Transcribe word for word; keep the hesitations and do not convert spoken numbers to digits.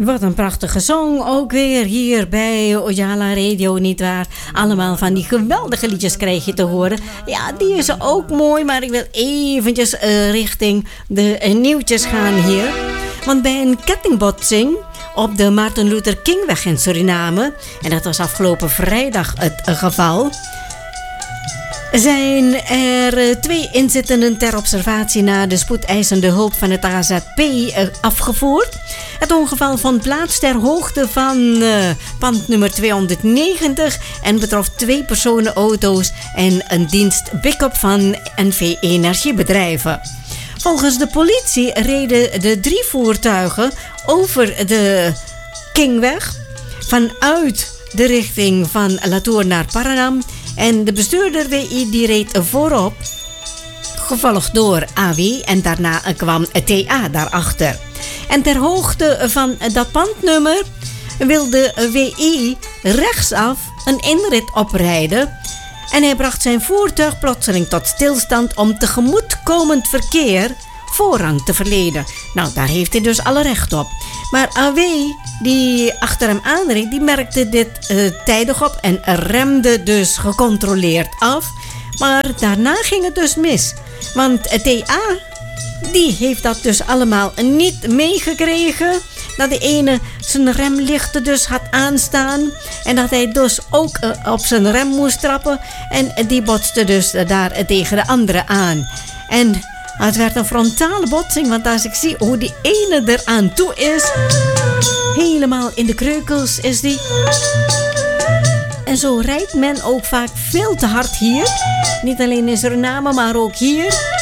Wat een prachtige song, ook weer hier bij Ojala Radio, nietwaar? Allemaal van die geweldige liedjes krijg je te horen. Ja, die is ook mooi, maar ik wil eventjes uh, richting de uh, nieuwtjes gaan hier. Want bij een kettingbotsing op de Martin Luther Kingweg in Suriname, en dat was afgelopen vrijdag het uh, geval, zijn er twee inzittenden ter observatie na de spoedeisende hulp van het A Z P afgevoerd. Het ongeval vond plaats ter hoogte van uh, pand nummer tweehonderdnegentig en betrof twee personenauto's en een dienst pick-up van N V Energiebedrijven. Volgens de politie reden de drie voertuigen over de Kingweg vanuit de richting van Latour naar Paranam. En de bestuurder W I die reed voorop, gevolgd door A W en daarna kwam T A daarachter. En ter hoogte van dat pandnummer wilde W I rechtsaf een inrit oprijden. En hij bracht zijn voertuig plotseling tot stilstand om tegemoetkomend verkeer voorrang te verlenen. Nou, daar heeft hij dus alle recht op. Maar A W, die achter hem aanreed, die merkte dit uh, tijdig op en remde dus gecontroleerd af. Maar daarna ging het dus mis. Want T A, die heeft dat dus allemaal niet meegekregen. Dat de ene zijn remlichten dus had aanstaan. En dat hij dus ook uh, op zijn rem moest trappen. En uh, die botste dus uh, daar uh, tegen de andere aan. En het werd een frontale botsing, want als ik zie hoe die ene eraan toe is, helemaal in de kreukels is die. En zo rijdt men ook vaak veel te hard hier. Niet alleen in Suriname, maar ook hier.